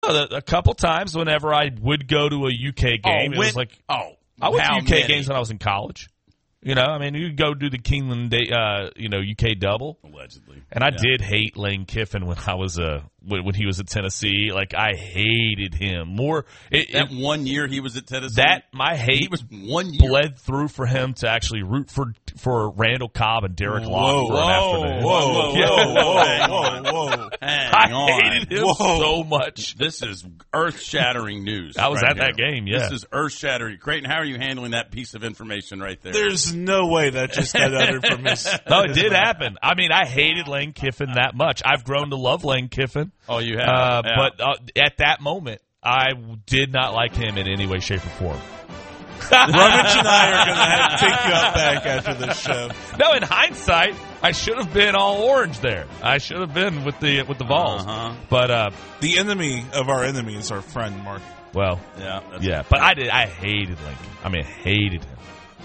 A couple times whenever I would go to a UK game, it was like I went to UK games when I was in college. You know, I mean, you go do the Keeneland, UK double. Allegedly. And I did hate Lane Kiffin when I was when he was at Tennessee. Like, I hated him more. That 1 year he was at Tennessee. My hate he was 1 year. bled through for him to actually root for Randall Cobb and Derek Locke for an afternoon. Whoa. I hated him so much. This is earth-shattering news. I was at that game, yeah. This is earth-shattering. Creighton, how are you handling that piece of information right there? There's no way that just got uttered from his... No, it did happen. I mean, I hated Lane Kiffin that much. I've grown to love Lane Kiffin. Oh, you have? But at that moment, I did not like him in any way, shape, or form. Rummage and I are going to have to take you out back after this show. No, in hindsight, I should have been all orange there. I should have been with the Vols. But the enemy of our enemy is our friend, Mark. Well, yeah. But I hated Lincoln. I mean, I hated him.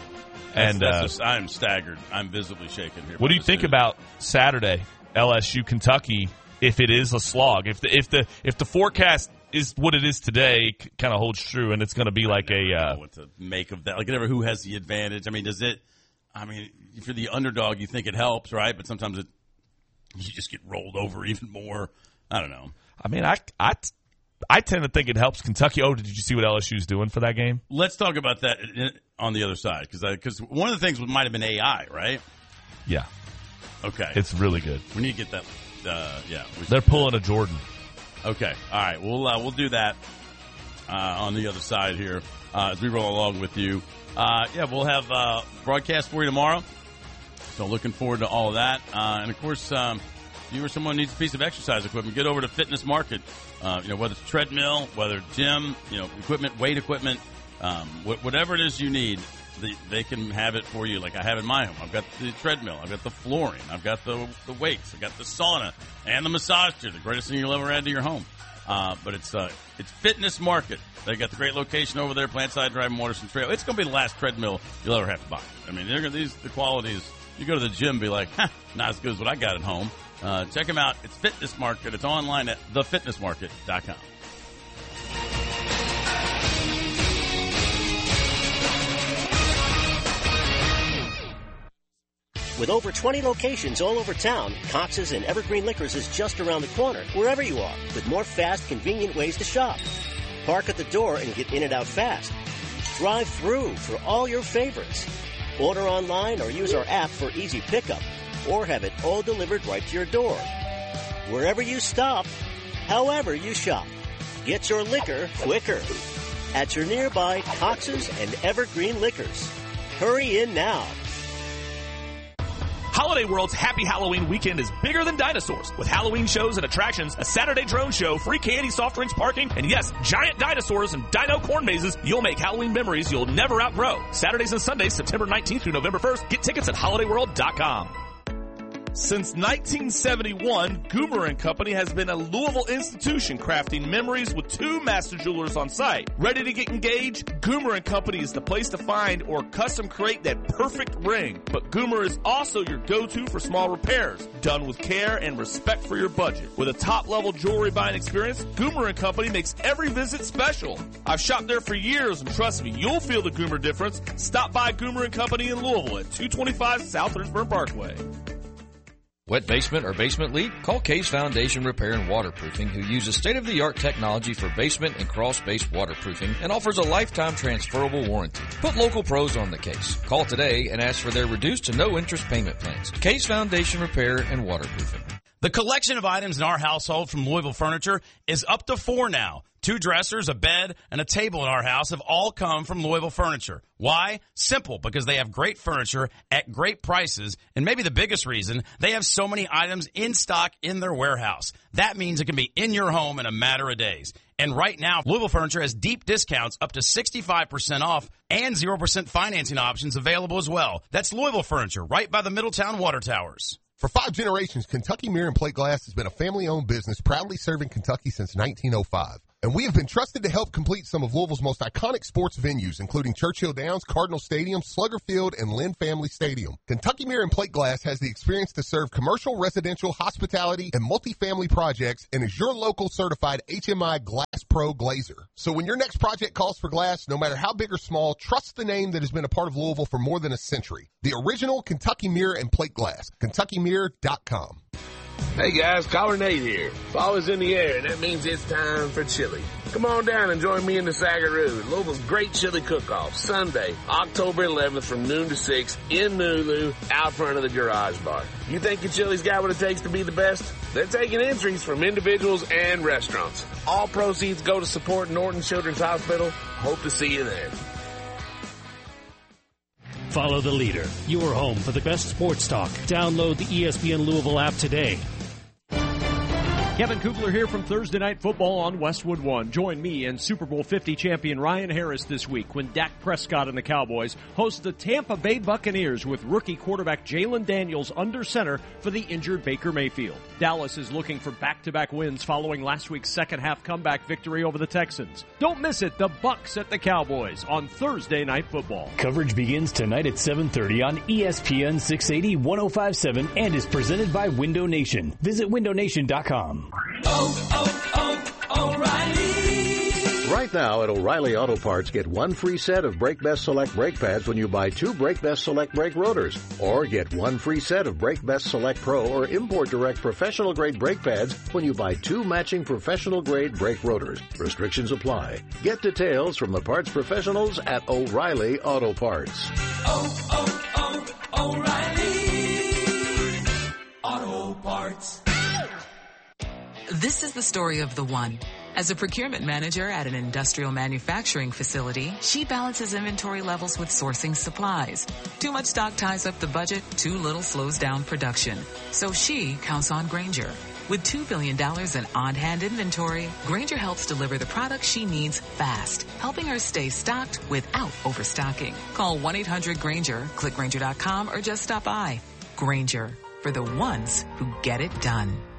I'm staggered. I'm visibly shaken here. What do you think about Saturday, LSU Kentucky? If it is a slog, if the forecast is what it is today, kind of holds true, and it's going to be like what to make of that? Like, who has the advantage? I mean, if you're the underdog, you think it helps, right? But sometimes you just get rolled over even more. I don't know. I mean, I tend to think it helps Kentucky. Oh, did you see what LSU's doing for that game? Let's talk about that on the other side, because one of the things might have been AI, right? Yeah. Okay. It's really good. We need to get that. They're pulling a Jordan. Okay. All right. We'll do that on the other side here as we roll along with you. We'll have broadcast for you tomorrow. So looking forward to all of that. And of course, you or someone needs a piece of exercise equipment, get over to Fitness Market. Whether it's treadmill, whether gym, equipment, weight equipment, whatever it is you need, they can have it for you. Like I have in my home. I've got the treadmill. I've got the flooring. I've got the weights. I've got the sauna and the massage chair. The greatest thing you'll ever add to your home. But it's Fitness Market. They got the great location over there, Plantside Drive and Waterston Trail. It's going to be the last treadmill you'll ever have to buy. I mean, the quality is, you go to the gym and be like, not as good as what I got at home. Check them out. It's Fitness Market. It's online at thefitnessmarket.com. With over 20 locations all over town, Cox's and Evergreen Liquors is just around the corner, wherever you are, with more fast, convenient ways to shop. Park at the door and get in and out fast. Drive through for all your favorites. Order online or use our app for easy pickup, or have it all delivered right to your door. Wherever you stop, however you shop, get your liquor quicker at your nearby Cox's and Evergreen Liquors. Hurry in now. Holiday World's Happy Halloween weekend is bigger than dinosaurs. With Halloween shows and attractions, a Saturday drone show, free candy, soft drinks, parking, and yes, giant dinosaurs and dino corn mazes, you'll make Halloween memories you'll never outgrow. Saturdays and Sundays, September 19th through November 1st. Get tickets at holidayworld.com. Since 1971, Goomer & Company has been a Louisville institution crafting memories with two master jewelers on site. Ready to get engaged? Goomer & Company is the place to find or custom create that perfect ring. But Goomer is also your go-to for small repairs, done with care and respect for your budget. With a top-level jewelry buying experience, Goomer & Company makes every visit special. I've shopped there for years, and trust me, you'll feel the Goomer difference. Stop by Goomer & Company in Louisville at 225 South Lynchburg Parkway. Wet basement or basement leak? Call Case Foundation Repair and Waterproofing, who uses state-of-the-art technology for basement and crawl-space waterproofing and offers a lifetime transferable warranty. Put local pros on the case. Call today and ask for their reduced to no-interest payment plans. Case Foundation Repair and Waterproofing. The collection of items in our household from Louisville Furniture is up to 4 now. 2 dressers, a bed, and a table in our house have all come from Louisville Furniture. Why? Simple, because they have great furniture at great prices, and maybe the biggest reason, they have so many items in stock in their warehouse. That means it can be in your home in a matter of days. And right now, Louisville Furniture has deep discounts up to 65% off and 0% financing options available as well. That's Louisville Furniture, right by the Middletown Water Towers. For 5 generations, Kentucky Mirror and Plate Glass has been a family-owned business proudly serving Kentucky since 1905. and we have been trusted to help complete some of Louisville's most iconic sports venues, including Churchill Downs, Cardinal Stadium, Slugger Field, and Lynn Family Stadium. Kentucky Mirror and Plate Glass has the experience to serve commercial, residential, hospitality, and multifamily projects and is your local certified HMI Glass Pro glazer. So when your next project calls for glass, no matter how big or small, trust the name that has been a part of Louisville for more than a century. The original Kentucky Mirror and Plate Glass. KentuckyMirror.com. Hey guys, Caller Nate here. Fall is in the air, and that means it's time for chili. Come on down and join me in the Sagaru, Louisville's great chili cook-off, Sunday, October 11th from noon to 6 in Nulu, out front of the Garage Bar. You think your chili's got what it takes to be the best? They're taking entries from individuals and restaurants. All proceeds go to support Norton Children's Hospital. Hope to see you there. Follow the leader. Your home for the best sports talk. Download the ESPN Louisville app today. Kevin Kugler here from Thursday Night Football on Westwood One. Join me and Super Bowl 50 champion Ryan Harris this week when Dak Prescott and the Cowboys host the Tampa Bay Buccaneers with rookie quarterback Jalen Daniels under center for the injured Baker Mayfield. Dallas is looking for back-to-back wins following last week's second-half comeback victory over the Texans. Don't miss it, the Bucs at the Cowboys on Thursday Night Football. Coverage begins tonight at 7:30 on ESPN 680 1057 and is presented by Window Nation. Visit windownation.com. O'Reilly. Right now at O'Reilly Auto Parts, get one free set of Brake Best Select brake pads when you buy two Brake Best Select brake rotors. Or get one free set of Brake Best Select Pro or Import Direct professional grade brake pads when you buy two matching professional grade brake rotors. Restrictions apply. Get details from the parts professionals at O'Reilly Auto Parts. O'Reilly Auto Parts. This is the story of the one. As a procurement manager at an industrial manufacturing facility, she balances inventory levels with sourcing supplies. Too much stock ties up the budget, too little slows down production. So she counts on Grainger. With $2 billion in on-hand inventory, Grainger helps deliver the products she needs fast, helping her stay stocked without overstocking. Call 1-800-GRAINGER, click Grainger.com, or just stop by. Grainger, for the ones who get it done.